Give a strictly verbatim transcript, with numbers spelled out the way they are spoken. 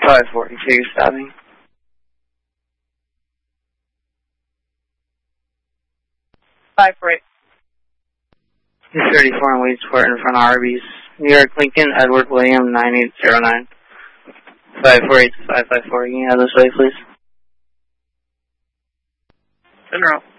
five forty-two, you're stopping. five forty. two thirty-four in Weedsport in front of Arby's. New York, Lincoln, Edward William, nine eight zero nine. five four eight five five four, you can have this way, please. General.